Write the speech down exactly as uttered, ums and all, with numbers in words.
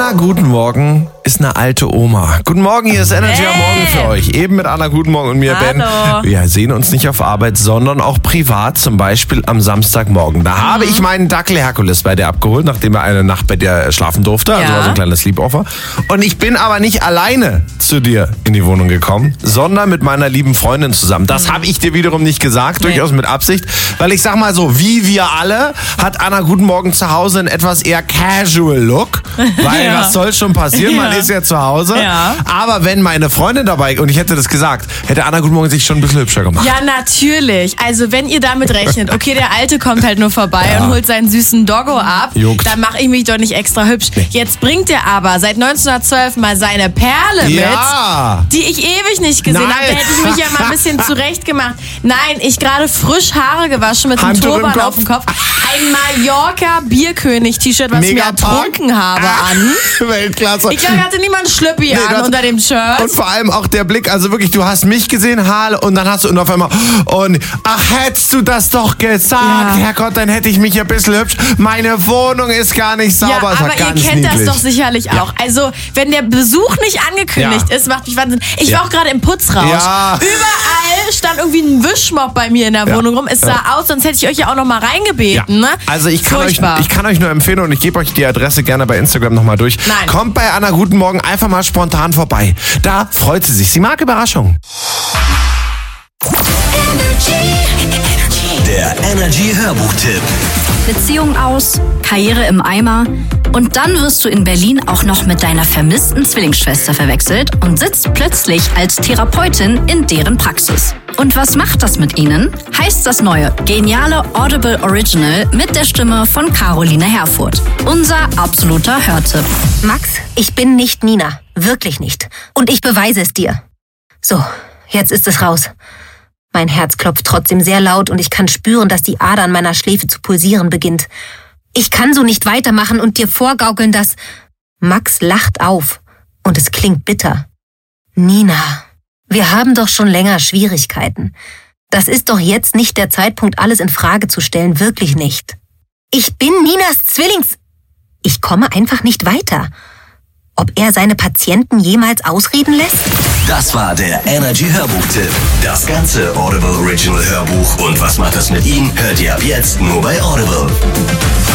Anna, guten Morgen, ist eine alte Oma. Guten Morgen, hier ist Energy Hey. am Morgen für euch. Eben mit Anna, guten Morgen und mir, Ben. Hallo. Wir sehen uns nicht auf Arbeit, sondern auch privat, zum Beispiel am Samstagmorgen. Da mhm. habe ich meinen Dackel Herkules bei dir abgeholt, nachdem er eine Nacht bei dir schlafen durfte. Also Ja. war so ein kleines Sleepover. Und ich bin aber nicht alleine zu dir in die Wohnung gekommen, sondern mit meiner lieben Freundin zusammen. Das mhm. habe ich dir wiederum nicht gesagt, nee. durchaus mit Absicht. Weil ich sag mal so, wie wir alle, hat Anna guten Morgen zu Hause einen etwas eher casual Look. Weil Ja. was soll schon passieren? Man Ja. ist ja zu Hause. Ja. Aber wenn meine Freundin dabei, und ich hätte das gesagt, hätte Anna guten Morgen sich schon ein bisschen hübscher gemacht. Ja, natürlich. Also wenn ihr damit rechnet, okay, der Alte kommt halt nur vorbei Ja. und holt seinen süßen Doggo ab, Juckt. dann mache ich mich doch nicht extra hübsch. Nee. Jetzt bringt er aber seit neunzehnhundertzwölf mal seine Perle Ja. mit, die ich ewig nicht gesehen Nein. habe. Da hätte ich mich ja mal ein bisschen zurecht gemacht. Nein, ich gerade frisch Haare gewaschen mit einem Handtuch im Turban Kopf. auf dem Kopf. Ein Mallorca-Bierkönig-T-Shirt, was ich mir Megapark. ertrunken habe an. Weltklasse. Ich glaube, er hatte niemand Schlüppi Nee, du an hast- unter dem Shirt. Und vor allem auch der Blick, also wirklich, du hast mich gesehen, Hal, und dann hast du und auf einmal, und ach, hättest du das doch gesagt, Ja. Herrgott, dann hätte ich mich ein bisschen hübsch. Meine Wohnung ist gar nicht sauber. Ja, Es war aber ihr ganz kennt niedlich. das doch sicherlich auch. Also, wenn der Besuch nicht angekündigt Ja. ist, macht mich Wahnsinn. Ich Ja. war auch gerade im Putzrausch. Ja. Überall stand irgendwie ein Wischmopp bei mir in der Ja. Wohnung rum. Es sah aus, sonst hätte ich euch ja auch noch mal Ja. reingebeten. Ne? Also ich kann, euch, Furchtbar. ich kann euch nur empfehlen und ich gebe euch die Adresse gerne bei Instagram nochmal durch. Nein. Kommt bei Anna guten Morgen einfach mal spontan vorbei. Da freut sie sich. Sie mag Überraschungen. Der Energy Hörbuchtipp. Beziehung aus, Karriere im Eimer und dann wirst du in Berlin auch noch mit deiner vermissten Zwillingsschwester verwechselt und sitzt plötzlich als Therapeutin in deren Praxis. Und was macht das mit ihnen? Heißt das neue, geniale Audible Original mit der Stimme von Caroline Herfurth. Unser absoluter Hörtipp. Max, ich bin nicht Nina. Wirklich nicht. Und ich beweise es dir. So, jetzt ist es raus. Mein Herz klopft trotzdem sehr laut und ich kann spüren, dass die Ader an meiner Schläfe zu pulsieren beginnt. Ich kann so nicht weitermachen und dir vorgaukeln, dass... Max lacht auf und es klingt bitter. Nina, wir haben doch schon länger Schwierigkeiten. Das ist doch jetzt nicht der Zeitpunkt, alles in Frage zu stellen, wirklich nicht. Ich bin Ninas Zwillings... Ich komme einfach nicht weiter. Ob er seine Patienten jemals ausreden lässt? Das war der Energy Hörbuchtipp. Das ganze Audible Original Hörbuch und was macht das mit ihm, hört ihr ab jetzt nur bei Audible.